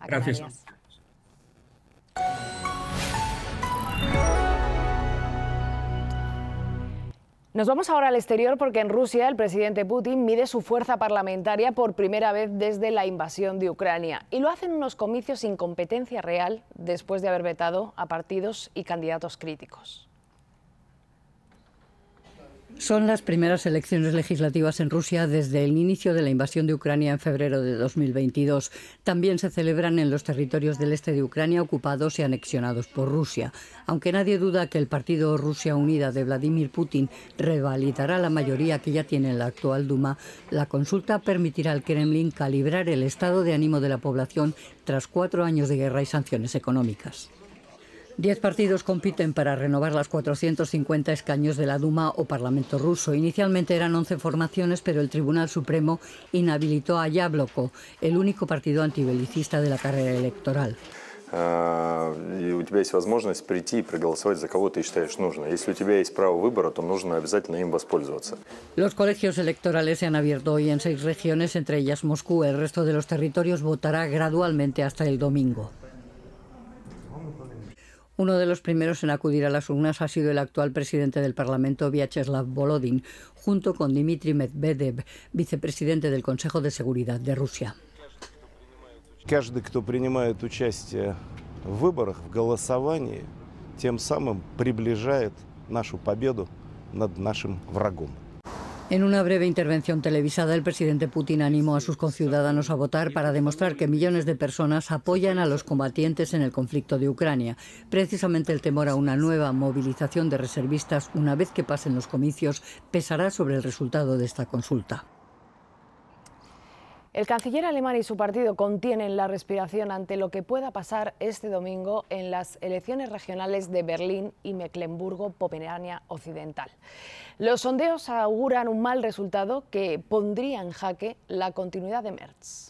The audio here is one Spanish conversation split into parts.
a Gracias. Canarias. Nos vamos ahora al exterior porque en Rusia el presidente Putin mide su fuerza parlamentaria por primera vez desde la invasión de Ucrania y lo hace en unos comicios sin competencia real después de haber vetado a partidos y candidatos críticos. Son las primeras elecciones legislativas en Rusia desde el inicio de la invasión de Ucrania en febrero de 2022. También se celebran en los territorios del este de Ucrania ocupados y anexionados por Rusia. Aunque nadie duda que el partido Rusia Unida de Vladimir Putin revalidará la mayoría que ya tiene en la actual Duma, la consulta permitirá al Kremlin calibrar el estado de ánimo de la población tras 4 años de guerra y sanciones económicas. 10 partidos compiten para renovar las 450 escaños de la Duma o Parlamento ruso. Inicialmente eran 11 formaciones, pero el Tribunal Supremo inhabilitó a Yabloko, el único partido antibelicista de la carrera electoral. И у тебя есть возможность прийти и проголосовать за кого ты считаешь нужно. Если у тебя есть право выбора, то нужно обязательно им воспользоваться. Los colegios electorales se han abierto hoy en 6 regiones, entre ellas Moscú. El resto de los territorios votará gradualmente hasta el domingo. Uno de los primeros en acudir a las urnas ha sido el actual presidente del Parlamento, Vyacheslav Volodin, junto con Dmitry Medvedev, vicepresidente del Consejo de Seguridad de Rusia. Каждый, кто принимает участие в выборах, в голосовании, тем самым приближает нашу победу над нашим врагом. En una breve intervención televisada, el presidente Putin animó a sus conciudadanos a votar para demostrar que millones de personas apoyan a los combatientes en el conflicto de Ucrania. Precisamente el temor a una nueva movilización de reservistas una vez que pasen los comicios pesará sobre el resultado de esta consulta. El canciller alemán y su partido contienen la respiración ante lo que pueda pasar este domingo en las elecciones regionales de Berlín y Mecklemburgo-Pomerania Occidental. Los sondeos auguran un mal resultado que pondría en jaque la continuidad de Merz.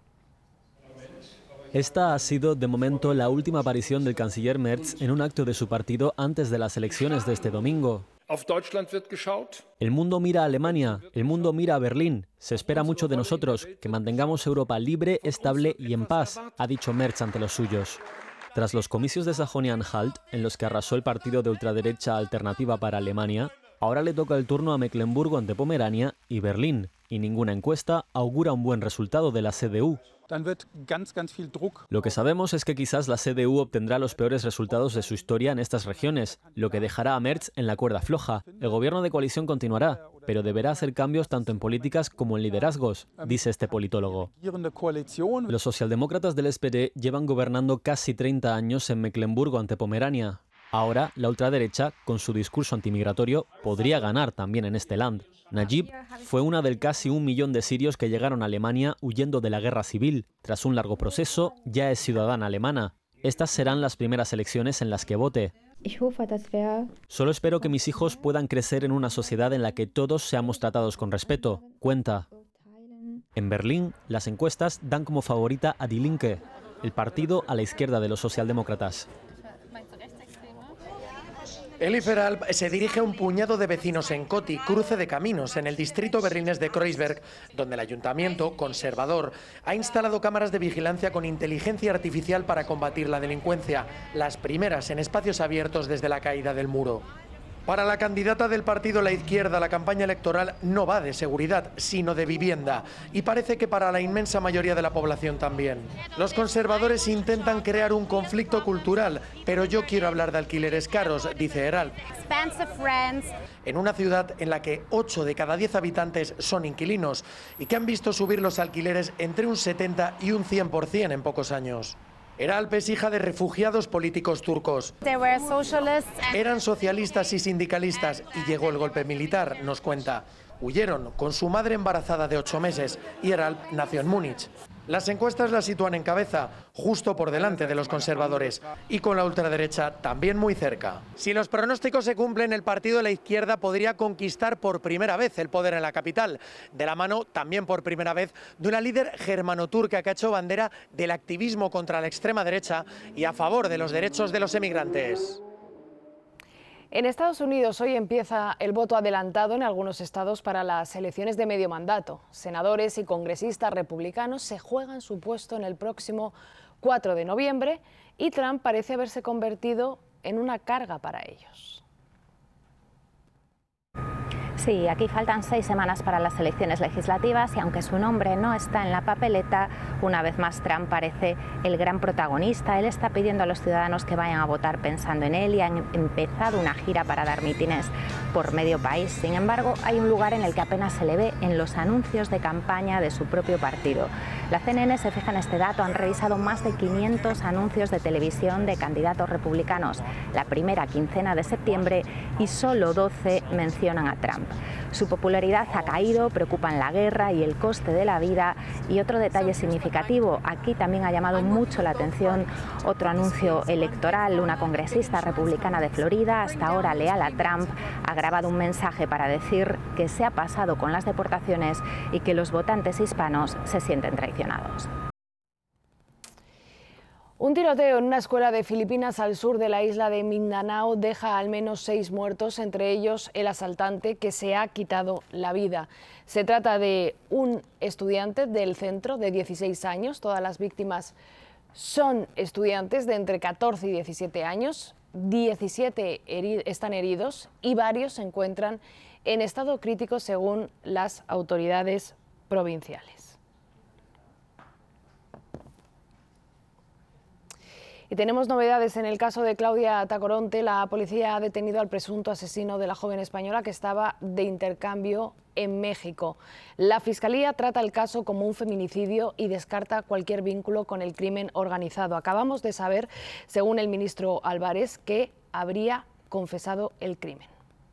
Esta ha sido, de momento, la última aparición del canciller Merz en un acto de su partido antes de las elecciones de este domingo. El mundo mira a Alemania, el mundo mira a Berlín. Se espera mucho de nosotros, que mantengamos Europa libre, estable y en paz, ha dicho Merz ante los suyos. Tras los comicios de Sajonia-Anhalt, en los que arrasó el partido de ultraderecha Alternativa para Alemania, ahora le toca el turno a Mecklemburgo ante Pomerania y Berlín, y ninguna encuesta augura un buen resultado de la CDU. Lo que sabemos es que quizás la CDU obtendrá los peores resultados de su historia en estas regiones, lo que dejará a Merz en la cuerda floja. El gobierno de coalición continuará, pero deberá hacer cambios tanto en políticas como en liderazgos, dice este politólogo. Los socialdemócratas del SPD llevan gobernando casi 30 años en Mecklemburgo ante Pomerania. Ahora, la ultraderecha, con su discurso antimigratorio, podría ganar también en este land. Najib fue una del casi 1 millón de sirios que llegaron a Alemania huyendo de la guerra civil. Tras un largo proceso, ya es ciudadana alemana. Estas serán las primeras elecciones en las que vote. Solo espero que mis hijos puedan crecer en una sociedad en la que todos seamos tratados con respeto, cuenta. En Berlín, las encuestas dan como favorita a Die Linke, el partido a la izquierda de los socialdemócratas. Elifer Alp se dirige a un puñado de vecinos en Coti, cruce de caminos, en el distrito berlinés de Kreuzberg, donde el ayuntamiento, conservador, ha instalado cámaras de vigilancia con inteligencia artificial para combatir la delincuencia, las primeras en espacios abiertos desde la caída del muro. Para la candidata del partido La Izquierda, la campaña electoral no va de seguridad, sino de vivienda. Y parece que para la inmensa mayoría de la población también. Los conservadores intentan crear un conflicto cultural, pero yo quiero hablar de alquileres caros, dice Herald. En una ciudad en la que 8 de cada 10 habitantes son inquilinos y que han visto subir los alquileres entre un 70 y un 100% en pocos años. Heralp es hija de refugiados políticos turcos. Eran socialistas y sindicalistas y llegó el golpe militar, nos cuenta. Huyeron con su madre embarazada de 8 meses y Heralp nació en Múnich. Las encuestas la sitúan en cabeza, justo por delante de los conservadores, y con la ultraderecha también muy cerca. Si los pronósticos se cumplen, el partido de La Izquierda podría conquistar por primera vez el poder en la capital, de la mano también por primera vez de una líder germano-turca que ha hecho bandera del activismo contra la extrema derecha y a favor de los derechos de los emigrantes. En Estados Unidos hoy empieza el voto adelantado en algunos estados para las elecciones de medio mandato. Senadores y congresistas republicanos se juegan su puesto en el próximo 4 de noviembre y Trump parece haberse convertido en una carga para ellos. Sí, aquí faltan 6 semanas para las elecciones legislativas y aunque su nombre no está en la papeleta, una vez más Trump parece el gran protagonista. Él está pidiendo a los ciudadanos que vayan a votar pensando en él y han empezado una gira para dar mítines por medio país. Sin embargo, hay un lugar en el que apenas se le ve en los anuncios de campaña de su propio partido. La CNN se fija en este dato, han revisado más de 500 anuncios de televisión de candidatos republicanos la primera quincena de septiembre y solo 12 mencionan a Trump. Su popularidad ha caído, preocupan la guerra y el coste de la vida. Y otro detalle significativo, aquí también ha llamado mucho la atención otro anuncio electoral. Una congresista republicana de Florida, hasta ahora leal a Trump, ha grabado un mensaje para decir que se ha pasado con las deportaciones y que los votantes hispanos se sienten traicionados. Un tiroteo en una escuela de Filipinas al sur de la isla de Mindanao deja al menos 6 muertos, entre ellos el asaltante que se ha quitado la vida. Se trata de un estudiante del centro de 16 años. Todas las víctimas son estudiantes de entre 14 y 17 años. 17 están heridos y varios se encuentran en estado crítico según las autoridades provinciales. Y tenemos novedades en el caso de Claudia Tacoronte. La policía ha detenido al presunto asesino de la joven española que estaba de intercambio en México. La Fiscalía trata el caso como un feminicidio y descarta cualquier vínculo con el crimen organizado. Acabamos de saber, según el ministro Álvarez, que habría confesado el crimen.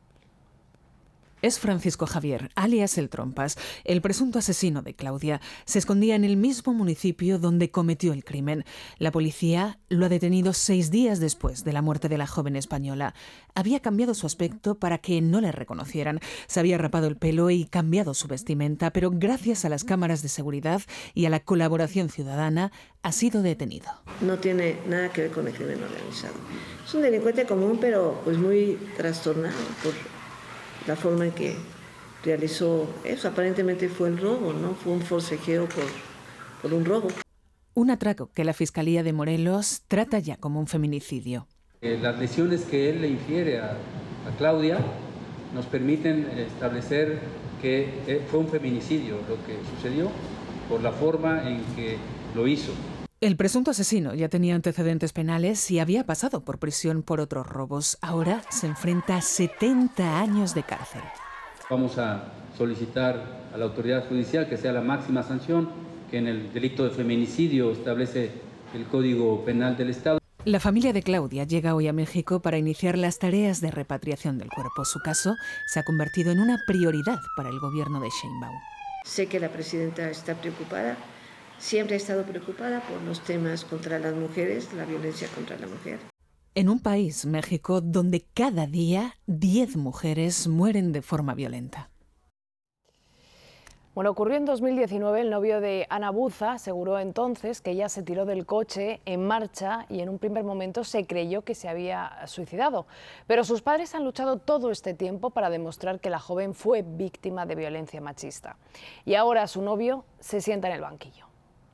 Es Francisco Javier, alias El Trompas, el presunto asesino de Claudia. Se escondía en el mismo municipio donde cometió el crimen. La policía lo ha detenido 6 días después de la muerte de la joven española. Había cambiado su aspecto para que no le reconocieran. Se había rapado el pelo y cambiado su vestimenta, pero gracias a las cámaras de seguridad y a la colaboración ciudadana ha sido detenido. No tiene nada que ver con el crimen organizado. Es un delincuente común, pero pues muy trastornado por la forma en que realizó eso. Aparentemente fue el robo, ¿no? Fue un forcejeo por un robo. Un atraco que la Fiscalía de Morelos trata ya como un feminicidio. Las lesiones que él le infiere a Claudia nos permiten establecer que fue un feminicidio lo que sucedió por la forma en que lo hizo. El presunto asesino ya tenía antecedentes penales y había pasado por prisión por otros robos. Ahora se enfrenta a 70 años de cárcel. Vamos a solicitar a la autoridad judicial que sea la máxima sanción que en el delito de feminicidio establece el Código Penal del Estado. La familia de Claudia llega hoy a México para iniciar las tareas de repatriación del cuerpo. Su caso se ha convertido en una prioridad para el gobierno de Sheinbaum. Sé que la presidenta está preocupada. Siempre ha estado preocupada por los temas contra las mujeres, la violencia contra la mujer. En un país, México, donde cada día 10 mujeres mueren de forma violenta. Bueno, ocurrió en 2019. El novio de Ana Buza aseguró entonces que ella se tiró del coche en marcha y en un primer momento se creyó que se había suicidado. Pero sus padres han luchado todo este tiempo para demostrar que la joven fue víctima de violencia machista. Y ahora su novio se sienta en el banquillo.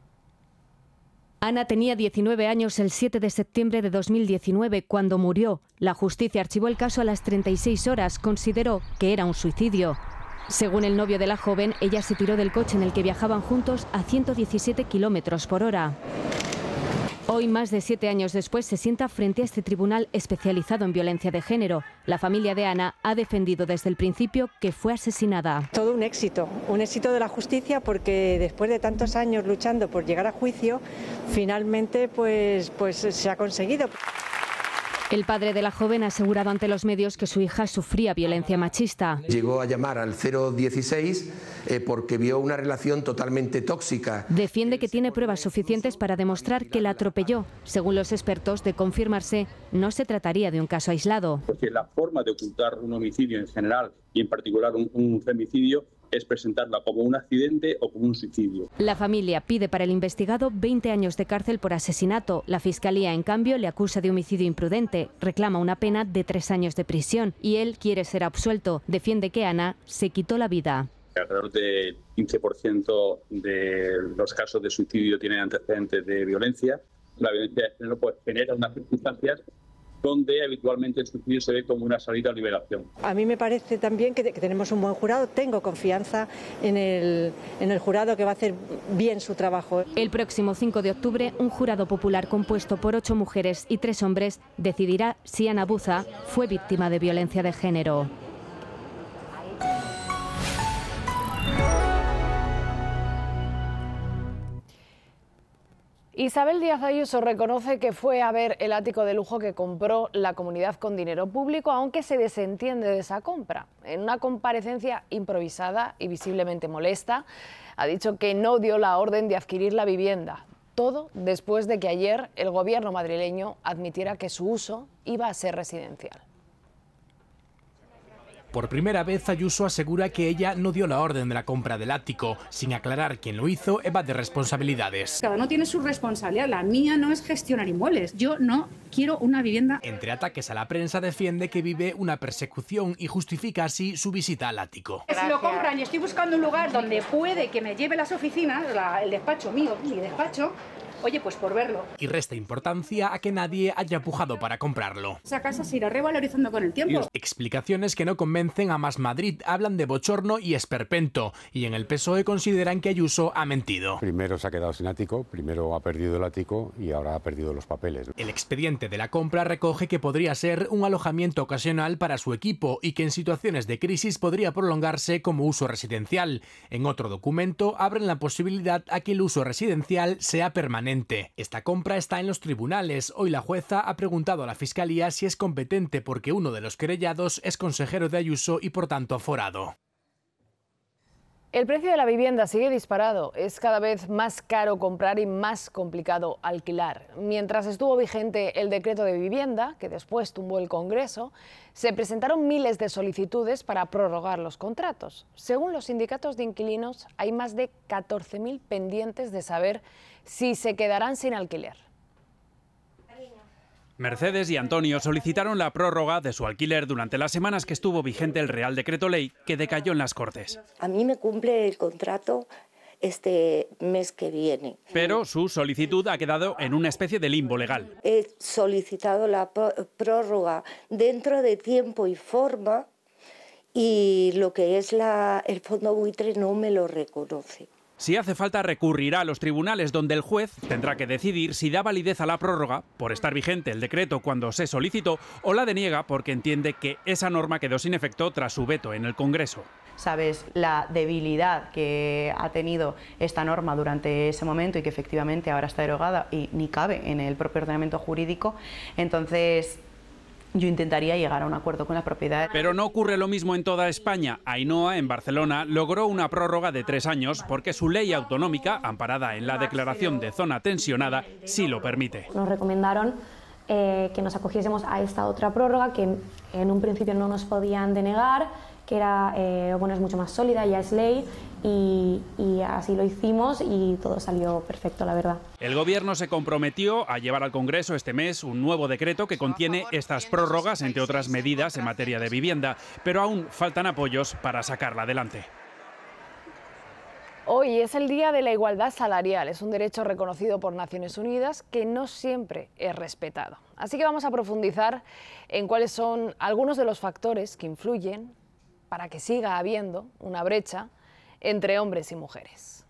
Ana tenía 19 años el 7 de septiembre de 2019 cuando murió. La justicia archivó el caso a las 36 horas. Consideró que era un suicidio. Según el novio de la joven, ella se tiró del coche en el que viajaban juntos a 117 kilómetros por hora. Hoy, más de 7 años después, se sienta frente a este tribunal especializado en violencia de género. La familia de Ana ha defendido desde el principio que fue asesinada. Todo un éxito de la justicia, porque después de tantos años luchando por llegar a juicio, finalmente pues se ha conseguido. El padre de la joven ha asegurado ante los medios que su hija sufría violencia machista. Llegó a llamar al 016 porque vio una relación totalmente tóxica. Defiende que tiene pruebas suficientes para demostrar que la atropelló. Según los expertos, de confirmarse, no se trataría de un caso aislado. Porque la forma de ocultar un homicidio en general y en particular un femicidio es presentarla como un accidente o como un suicidio. La familia pide para el investigado 20 años de cárcel por asesinato. La Fiscalía, en cambio, le acusa de homicidio imprudente. Reclama una pena de 3 años de prisión y él quiere ser absuelto. Defiende que Ana se quitó la vida. Alrededor del 15% de los casos de suicidio tienen antecedentes de violencia. la violencia de género pues genera unas circunstancias donde habitualmente el suicidio se ve como una salida a liberación. A mí me parece también que tenemos un buen jurado, tengo confianza en el jurado que va a hacer bien su trabajo. El próximo 5 de octubre, un jurado popular compuesto por 8 mujeres y 3 hombres decidirá si Ana Buza fue víctima de violencia de género. Isabel Díaz Ayuso reconoce que fue a ver el ático de lujo que compró la comunidad con dinero público, aunque se desentiende de esa compra. En una comparecencia improvisada y visiblemente molesta, ha dicho que no dio la orden de adquirir la vivienda. Todo después de que ayer el gobierno madrileño admitiera que su uso iba a ser residencial. Por primera vez, Ayuso asegura que ella no dio la orden de la compra del ático, sin aclarar quién lo hizo, evade responsabilidades. Cada uno tiene su responsabilidad, la mía no es gestionar inmuebles, yo no quiero una vivienda. Entre ataques a la prensa defiende que vive una persecución y justifica así su visita al ático. Si lo compran y estoy buscando un lugar donde puede que me lleve las oficinas, el despacho mío, mi despacho, oye, pues por verlo. Y resta importancia a que nadie haya pujado para comprarlo. Esa casa se irá revalorizando con el tiempo. Explicaciones que no convencen a Más Madrid, hablan de bochorno y esperpento, y en el PSOE consideran que Ayuso ha mentido. Primero se ha quedado sin ático, primero ha perdido el ático y ahora ha perdido los papeles. El expediente de la compra recoge que podría ser un alojamiento ocasional para su equipo y que en situaciones de crisis podría prolongarse como uso residencial. En otro documento abren la posibilidad a que el uso residencial sea permanente. Esta compra está en los tribunales. Hoy la jueza ha preguntado a la Fiscalía si es competente porque uno de los querellados es consejero de Ayuso y por tanto aforado. El precio de la vivienda sigue disparado. Es cada vez más caro comprar y más complicado alquilar. Mientras estuvo vigente el decreto de vivienda, que después tumbó el Congreso, se presentaron miles de solicitudes para prorrogar los contratos. Según los sindicatos de inquilinos, hay más de 14.000 pendientes de saber si se quedarán sin alquiler. Mercedes y Antonio solicitaron la prórroga de su alquiler durante las semanas que estuvo vigente el Real Decreto Ley, que decayó en las Cortes. A mí me cumple el contrato este mes que viene. Pero su solicitud ha quedado en una especie de limbo legal. He solicitado la prórroga dentro de tiempo y forma y lo que es el fondo buitre no me lo reconoce. Si hace falta, recurrirá a los tribunales, donde el juez tendrá que decidir si da validez a la prórroga por estar vigente el decreto cuando se solicitó o la deniega porque entiende que esa norma quedó sin efecto tras su veto en el Congreso. Sabes la debilidad que ha tenido esta norma durante ese momento y que efectivamente ahora está derogada y ni cabe en el propio ordenamiento jurídico, entonces yo intentaría llegar a un acuerdo con la propiedad. Pero no ocurre lo mismo en toda España. Ainhoa, en Barcelona, logró una prórroga de 3 años porque su ley autonómica, amparada en la declaración de zona tensionada, sí lo permite. Nos recomendaron que nos acogiésemos a esta otra prórroga que en un principio no nos podían denegar, que era, es mucho más sólida, ya es ley, y así lo hicimos y todo salió perfecto, la verdad. El Gobierno se comprometió a llevar al Congreso este mes un nuevo decreto que contiene estas prórrogas, entre otras medidas en materia de vivienda, pero aún faltan apoyos para sacarla adelante. Hoy es el Día de la Igualdad Salarial. Es un derecho reconocido por Naciones Unidas que no siempre es respetado. Así que vamos a profundizar en cuáles son algunos de los factores que influyen para que siga habiendo una brecha entre hombres y mujeres.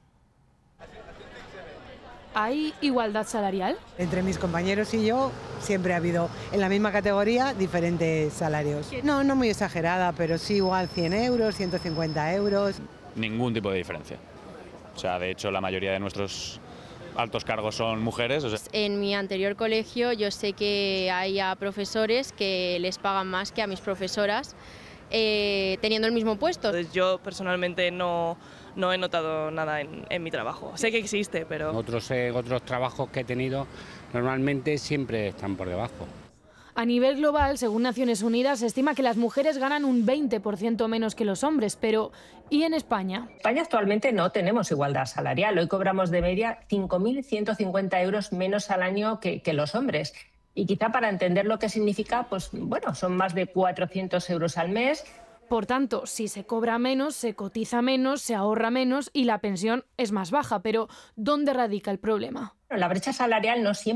¿Hay igualdad salarial? Entre mis compañeros y yo siempre ha habido en la misma categoría diferentes salarios. No muy exagerada, pero sí igual 100 euros, 150 euros. Ningún tipo de diferencia. O sea, de hecho, la mayoría de nuestros altos cargos son mujeres. En mi anterior colegio yo sé que hay a profesores que les pagan más que a mis profesoras teniendo el mismo puesto. Yo personalmente no he notado nada en mi trabajo. Sé que existe, pero... Otros trabajos que he tenido normalmente siempre están por debajo. A nivel global, según Naciones Unidas, se estima que las mujeres ganan un 20% menos que los hombres, pero ¿y en España? En España actualmente no tenemos igualdad salarial. Hoy cobramos de media 5.150 euros menos al año que los hombres. Y quizá para entender lo que significa, son más de 400 euros al mes. Por tanto, si se cobra menos, se cotiza menos, se ahorra menos y la pensión es más baja. Pero ¿dónde radica el problema? La brecha salarial no siempre